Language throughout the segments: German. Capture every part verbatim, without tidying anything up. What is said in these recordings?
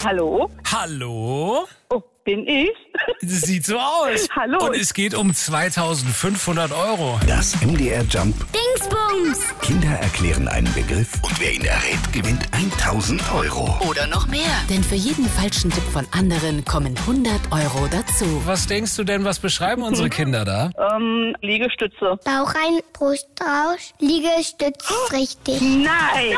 Hallo? Hallo? Oh, bin ich? Das sieht so aus. Hallo. Und es geht um zweitausendfünfhundert Euro. Das M D R Jump. Dingsbums! Kinder erklären einen Begriff und wer ihn errät, gewinnt tausend Euro. Oder noch mehr. Denn für jeden falschen Tipp von anderen kommen hundert Euro dazu. Was denkst du denn, was beschreiben unsere Kinder da? Ähm, Liegestütze. Bauch rein, Brust raus, Liegestütze richtig. Nein!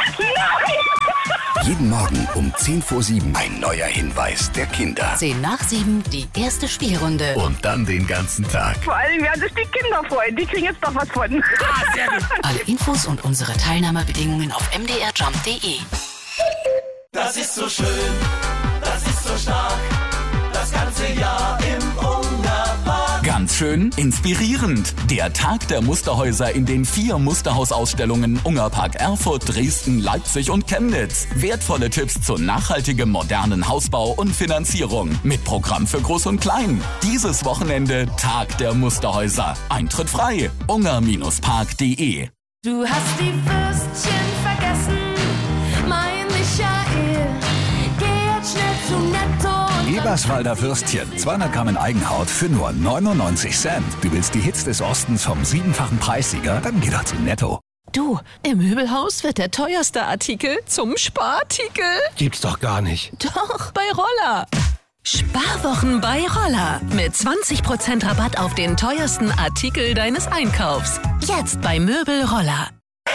Nein! Jeden Morgen um zehn vor sieben ein neuer Hinweis der Kinder. zehn nach sieben, die erste Spielrunde. Und dann den ganzen Tag. Vor allem werden sich die Kinder freuen. Die kriegen jetzt doch was von. Ah, sehr gut. Alle Infos und unsere Teilnahmebedingungen auf m d r jump punkt d e. Das ist so schön, das ist so stark, das ganze Jahr im Ungarpark. Ganz schön inspirierend. Der Tag der Musterhäuser in den vier Musterhausausstellungen Ungarpark Erfurt, Dresden, Leipzig und Chemnitz. Wertvolle Tipps zu nachhaltigem modernen Hausbau und Finanzierung. Mit Programm für Groß und Klein. Dieses Wochenende Tag der Musterhäuser. Eintritt frei. ungar Park punkt d e. Du hast die Würstchen vergessen, mein Michael. Geh jetzt schnell zu Netto. Eberswalder Würstchen. zweihundert Gramm in Eigenhaut für nur neunundneunzig Cent. Du willst die Hits des Ostens vom siebenfachen Preissieger? Dann geh doch zu Netto. Du, im Möbelhaus wird der teuerste Artikel zum Sparartikel. Gibt's doch gar nicht. Doch, bei Roller. Sparwochen bei Roller. Mit zwanzig Prozent Rabatt auf den teuersten Artikel deines Einkaufs. Jetzt bei Möbel Roller.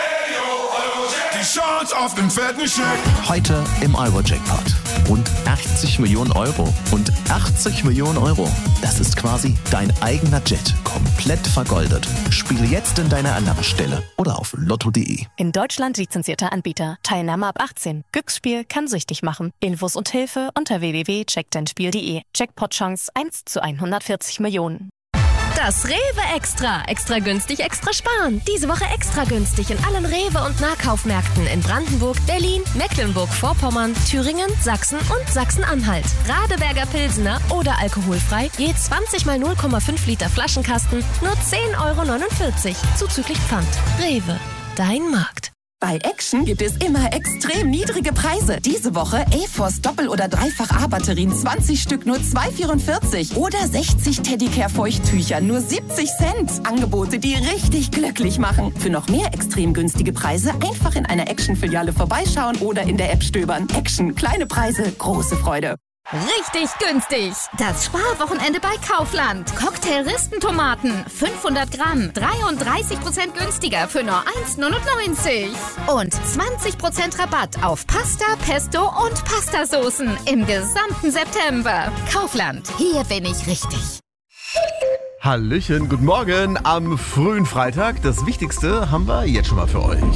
Die Chance auf den fetten Scheck. Heute im Euro-Jackpot. Rund achtzig Millionen Euro. Und achtzig Millionen Euro. Das ist quasi dein eigener Jet. Komplett vergoldet. Spiele jetzt in deiner Alarmstelle oder auf lotto punkt de. In Deutschland lizenzierter Anbieter. Teilnahme ab achtzehn. Glücksspiel kann süchtig machen. Infos und Hilfe unter w w w punkt check dein spiel punkt de. Jackpot-Chance eins zu hundertvierzig Millionen. Das Rewe Extra. Extra günstig, extra sparen. Diese Woche extra günstig in allen Rewe- und Nahkaufmärkten in Brandenburg, Berlin, Mecklenburg-Vorpommern, Thüringen, Sachsen und Sachsen-Anhalt. Radeberger Pilsener oder alkoholfrei, je zwanzig mal null Komma fünf Liter Flaschenkasten, nur zehn Euro neunundvierzig, zuzüglich Pfand. Rewe, dein Markt. Bei Action gibt es immer extrem niedrige Preise. Diese Woche A-Force Doppel- oder Dreifach-A-Batterien zwanzig Stück nur zwei Euro vierundvierzig. Oder sechzig Teddicare-Feuchttücher nur siebzig Cent. Angebote, die richtig glücklich machen. Für noch mehr extrem günstige Preise einfach in einer Action-Filiale vorbeischauen oder in der App stöbern. Action, kleine Preise, große Freude. Richtig günstig. Das Sparwochenende bei Kaufland. Cocktail-Ristentomaten, fünfhundert Gramm, dreiunddreißig Prozent günstiger für nur eins Euro neunundneunzig. Und zwanzig Prozent Rabatt auf Pasta, Pesto und Pastasoßen im gesamten September. Kaufland, hier bin ich richtig. Hallöchen, guten Morgen am frühen Freitag. Das Wichtigste haben wir jetzt schon mal für euch.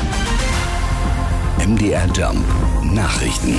M D R Jump. Nachrichten.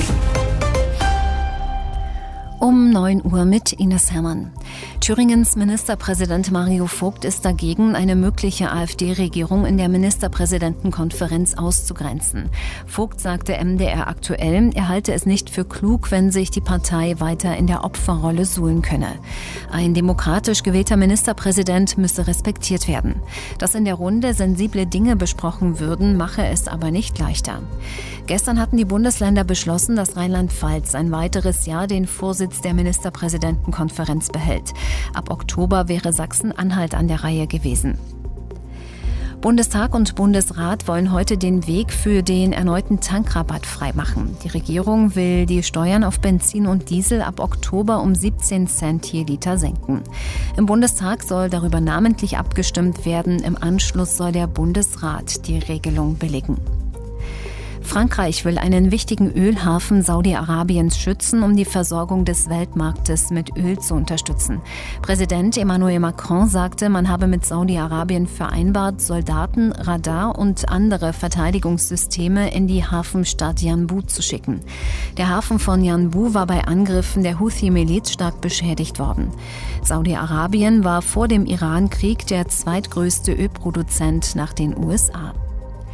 Um neun Uhr mit Ines Herrmann. Thüringens Ministerpräsident Mario Vogt ist dagegen, eine mögliche AfD-Regierung in der Ministerpräsidentenkonferenz auszugrenzen. Vogt sagte M D R aktuell, er halte es nicht für klug, wenn sich die Partei weiter in der Opferrolle suhlen könne. Ein demokratisch gewählter Ministerpräsident müsse respektiert werden. Dass in der Runde sensible Dinge besprochen würden, mache es aber nicht leichter. Gestern hatten die Bundesländer beschlossen, dass Rheinland-Pfalz ein weiteres Jahr den Vorsitz der Ministerpräsidentenkonferenz behält. Ab Oktober wäre Sachsen-Anhalt an der Reihe gewesen. Bundestag und Bundesrat wollen heute den Weg für den erneuten Tankrabatt freimachen. Die Regierung will die Steuern auf Benzin und Diesel ab Oktober um siebzehn Cent je Liter senken. Im Bundestag soll darüber namentlich abgestimmt werden. Im Anschluss soll der Bundesrat die Regelung billigen. Frankreich will einen wichtigen Ölhafen Saudi-Arabiens schützen, um die Versorgung des Weltmarktes mit Öl zu unterstützen. Präsident Emmanuel Macron sagte, man habe mit Saudi-Arabien vereinbart, Soldaten, Radar und andere Verteidigungssysteme in die Hafenstadt Yanbu zu schicken. Der Hafen von Yanbu war bei Angriffen der Houthi-Miliz stark beschädigt worden. Saudi-Arabien war vor dem Iran-Krieg der zweitgrößte Ölproduzent nach den U S A.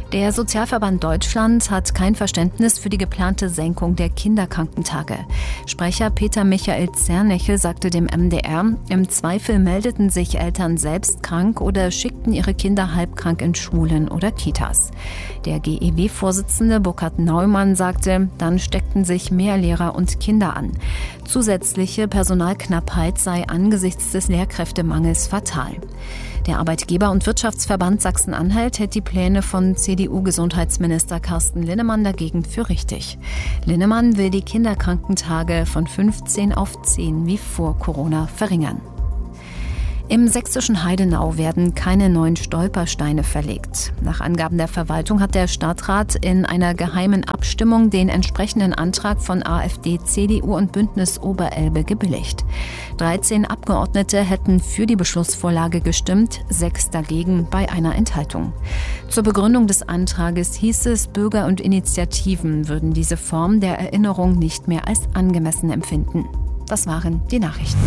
Der Sozialverband Deutschland hat kein Verständnis für die geplante Senkung der Kinderkrankentage. Sprecher Peter Michael Zernecke sagte dem M D R, im Zweifel meldeten sich Eltern selbst krank oder schickten ihre Kinder halbkrank in Schulen oder Kitas. Der G E W-Vorsitzende Burkhard Neumann sagte, dann steckten sich mehr Lehrer und Kinder an. Zusätzliche Personalknappheit sei angesichts des Lehrkräftemangels fatal. Der Arbeitgeber- und Wirtschaftsverband Sachsen-Anhalt hält die Pläne von C D U-Gesundheitsminister Carsten Linnemann dagegen für richtig. Linnemann will die Kinderkrankentage von fünfzehn auf zehn wie vor Corona verringern. Im sächsischen Heidenau werden keine neuen Stolpersteine verlegt. Nach Angaben der Verwaltung hat der Stadtrat in einer geheimen Abstimmung den entsprechenden Antrag von AfD, C D U und Bündnis Oberelbe gebilligt. dreizehn Abgeordnete hätten für die Beschlussvorlage gestimmt, sechs dagegen bei einer Enthaltung. Zur Begründung des Antrages hieß es, Bürger und Initiativen würden diese Form der Erinnerung nicht mehr als angemessen empfinden. Das waren die Nachrichten.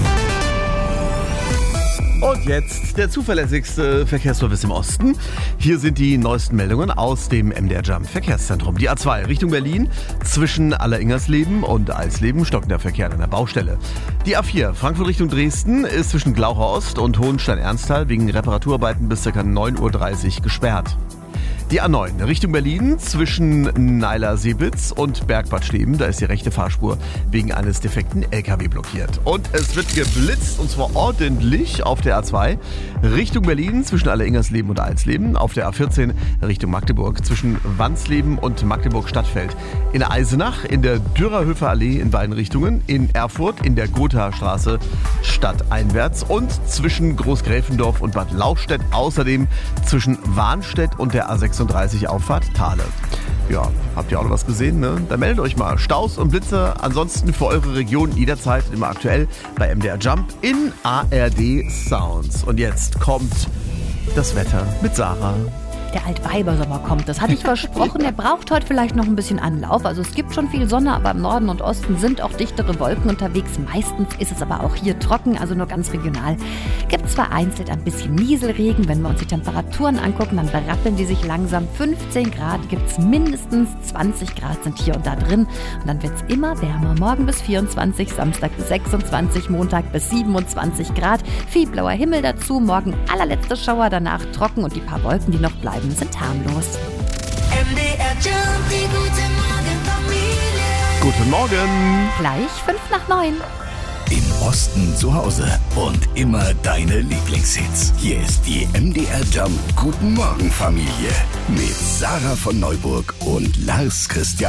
Und jetzt der zuverlässigste Verkehrsservice im Osten. Hier sind die neuesten Meldungen aus dem M D R Jump Verkehrszentrum. Die A zwei Richtung Berlin zwischen Alleringersleben und Eisleben stockender Verkehr an der Baustelle. Die A vier Frankfurt Richtung Dresden ist zwischen Glauchau Ost und Hohenstein-Ernsthal wegen Reparaturarbeiten bis ca. neun Uhr dreißig gesperrt. Die A neun Richtung Berlin zwischen Neiler-Seebitz und Bergbad Steben, da ist die rechte Fahrspur wegen eines defekten L K W blockiert. Und es wird geblitzt, und zwar ordentlich auf der A zwei Richtung Berlin zwischen Alleringersleben und Eisleben, auf der A vierzehn Richtung Magdeburg zwischen Wansleben und Magdeburg-Stadtfeld, in Eisenach in der Dürerhöfer Allee in beiden Richtungen, in Erfurt in der Gothaer Straße stadteinwärts und zwischen Großgräfendorf und Bad Lauchstädt, außerdem zwischen Warnstedt und der A sechsunddreißig Auffahrt Thale. Ja, habt ihr auch noch was gesehen, ne? Dann meldet euch mal. Staus und Blitze, ansonsten für eure Region jederzeit immer aktuell bei M D R Jump in A R D Sounds. Und jetzt kommt das Wetter mit Sarah. Der Altweibersommer kommt, das hatte ich versprochen. Der braucht heute vielleicht noch ein bisschen Anlauf. Also es gibt schon viel Sonne, aber im Norden und Osten sind auch dichtere Wolken unterwegs. Meistens ist es aber auch hier trocken, also nur ganz regional. Gibt zwar einzeln ein bisschen Nieselregen. Wenn wir uns die Temperaturen angucken, dann berappeln die sich langsam. fünfzehn Grad gibt es, mindestens zwanzig Grad sind hier und da drin. Und dann wird es immer wärmer. Morgen bis vierundzwanzig, Samstag bis sechsundzwanzig, Montag bis siebenundzwanzig Grad. Viel blauer Himmel dazu. Morgen allerletzte Schauer, danach trocken und die paar Wolken, die noch bleiben, sind harmlos. M D R Jump, die gute Morgen Familie. Guten Morgen. Gleich fünf nach neun. Im Osten zu Hause und immer deine Lieblingshits. Hier ist die M D R Jump Guten Morgen Familie mit Sarah von Neuburg und Lars Christian